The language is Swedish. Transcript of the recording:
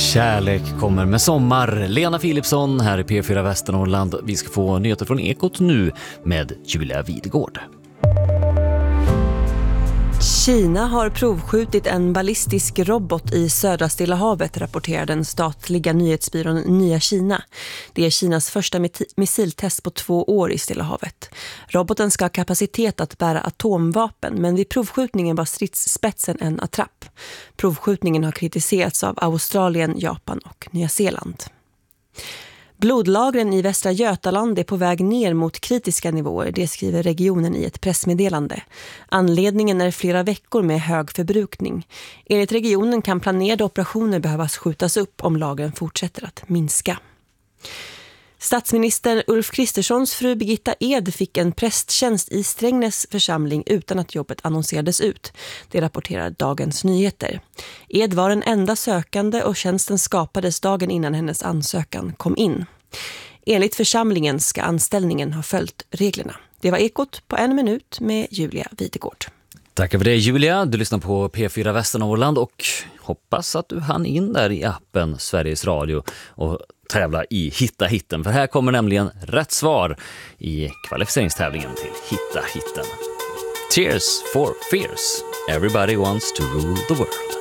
Kärlek kommer med sommar. Lena Philipsson här i P4 Västernorrland. Vi ska få nyheter från Ekot nu med Julia Videgård. Kina har provskjutit en ballistisk robot i södra Stilla havet, rapporterar den statliga nyhetsbyrån Nya Kina. Det är Kinas första missiltest på 2 år i Stilla havet. Roboten ska ha kapacitet att bära atomvapen, men vid provskjutningen var stridsspetsen en attrapp. Provskjutningen har kritiserats av Australien, Japan och Nya Zeeland. Blodlagren i Västra Götaland är på väg ner mot kritiska nivåer, det skriver regionen i ett pressmeddelande. Anledningen är flera veckor med hög förbrukning. Enligt regionen kan planerade operationer behövas skjutas upp om lagren fortsätter att minska. Statsminister Ulf Kristerssons fru Birgitta Ed fick en prästtjänst i Strängnäs församling utan att jobbet annonserades ut. Det rapporterar Dagens Nyheter. Ed var den enda sökande och tjänsten skapades dagen innan hennes ansökan kom in. Enligt församlingen ska anställningen ha följt reglerna. Det var Ekot på 1 minut med Julia Videgård. Tack för det Julia, du lyssnar på P4 Västernorrland och hoppas att du hann in där i appen Sveriges Radio och tävla i Hitta Hitten. För här kommer nämligen rätt svar i kvalificeringstävlingen till Hitta Hitten. Tears for Fears. Everybody wants to rule the world.